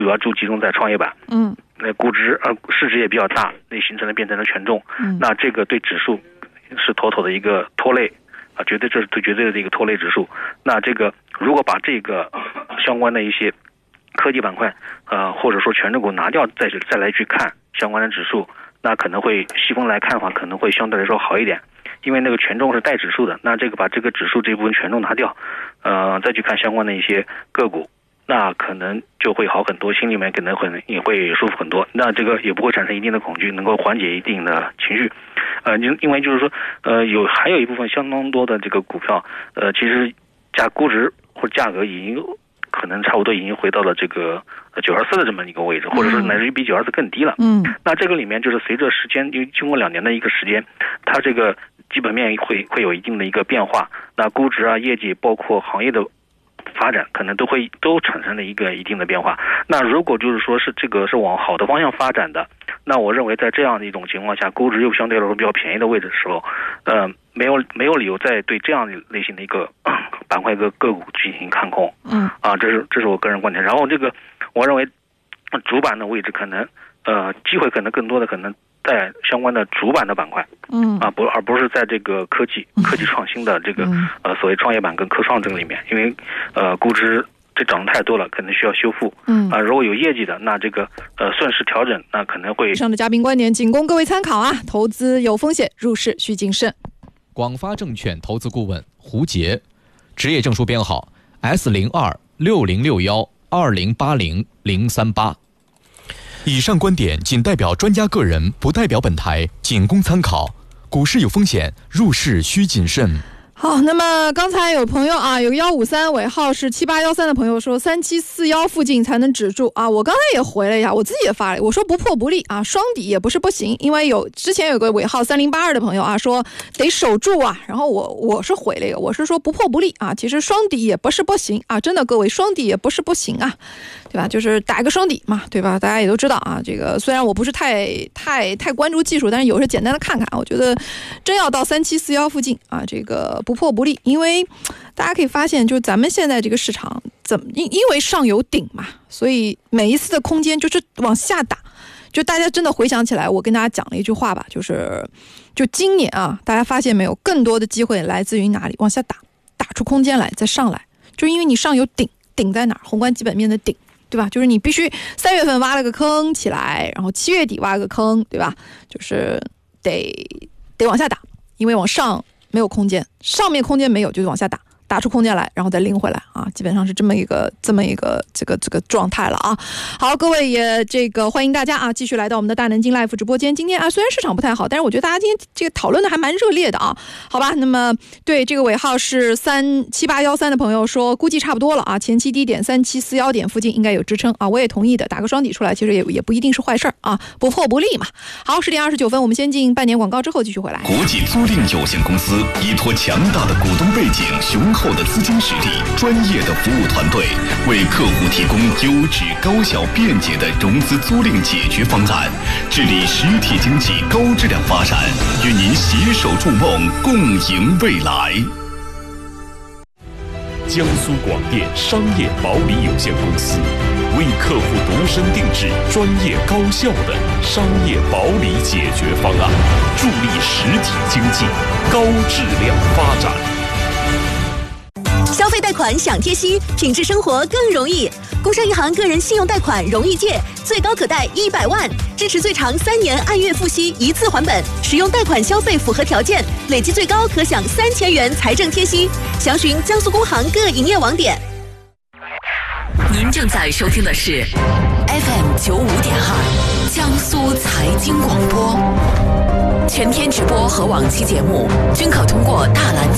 主要就集中在创业板，那估值市值也比较大，那形成了变成了权重，那这个对指数是妥妥的一个拖累啊，这是绝对的一个拖累指数。那这个如果把这个相关的一些科技板块或者说权重股拿掉，再来去看相关的指数，那可能会细分来看的话，可能会相对来说好一点，因为那个权重是带指数的，那这个把这个指数这部分权重拿掉，再去看相关的一些个股，那可能就会好很多，心里面可能也会舒服很多，那这个也不会产生一定的恐惧，能够缓解一定的情绪。因为就是说还有一部分相当多的这个股票其实估值或者价格已经可能差不多已经回到了这个924的这么一个位置，或者是乃至于比924更低了。那这个里面就是随着时间，经过2年的一个时间，它这个基本面会有一定的一个变化，那估值啊、业绩包括行业的发展可能都产生了一个一定的变化。那如果就是说是这个是往好的方向发展的，那我认为在这样的一种情况下，估值又相对来说比较便宜的位置的时候，没有理由再对这样类型的一个板块个股进行看空。这是我个人观点。然后这个我认为主板的位置可能机会可能更多的可能在相关的主板的板块，而不是在这个科技创新的这个所谓创业板跟科创这个里面，因为估值这涨得太多了，可能需要修复。如果有业绩的，那这个顺势调整，那可能会。 以上的嘉宾观点仅供各位参考啊，投资有风险，入市需谨慎。 广发证券投资顾问胡杰，职业证书编号 S02-6061-2080-038。以上观点仅代表专家个人，不代表本台，仅供参考。股市有风险，入市需谨慎。 好，那么刚才有朋友啊，有个153尾号是7813的朋友说3741附近才能止住啊，我刚才也回了一下，我自己也发了，我说不破不立啊，双底也不是不行，因为之前有个尾号3082的朋友啊说得守住啊，然后我是回了一个，我是说不破不立啊，其实双底也不是不行啊，真的各位双底也不是不行啊，对吧？就是打一个双底嘛，对吧？大家也都知道啊，这个虽然我不是太关注技术，但是有时简单的看看，我觉得真要到3741附近啊，这个不破不立，因为大家可以发现，就是咱们现在这个市场因为上有顶嘛，所以每一次的空间就是往下打。就大家真的回想起来，我跟大家讲了一句话吧，就今年啊，大家发现没有，更多的机会来自于哪里？往下打出空间来，再上来，就是因為你上有顶在哪儿？宏观基本面的顶。对吧？就是你必须3月份挖了个坑起来，然后7月底挖个坑，对吧？就是得往下打，因为往上没有空间，上面空间没有，就往下打出空间来，然后再拎回来啊，基本上是这么一个这个状态了啊。好，各位也欢迎大家啊，继续来到我们的大南京 Live 直播间。今天啊，虽然市场不太好，但是我觉得大家今天这个讨论的还蛮热烈的啊。好吧，那么对这个尾号是37813的朋友说，估计差不多了啊，前期低点3741点附近应该有支撑啊，我也同意的，打个双底出来，其实也不一定是坏事啊，不破不立嘛。好，10点29分，我们先进半年广告之后继续回来。 国际租赁有限公司依托强大的股东背景、雄厚的资金实力、专业的服务团队，为客户提供优质、高效、便捷的融资租赁解决方案，致力实体经济高质量发展，与您携手筑梦，共赢未来。 江苏广电商业保理有限公司，为客户度身定制专业高效的商业保理解决方案，助力实体经济高质量发展。 消费贷款享贴息，品质生活更容易。工商银行个人信用贷款容易借，最高可贷100万，支持最长3年按月付息，一次还本。使用贷款消费符合条件，累计最高可享3000元财政贴息。详询江苏工行各营业网点。 您正在收听的是 FM 95.2江苏财经广播，全天直播和往期节目均可通过大蓝鲸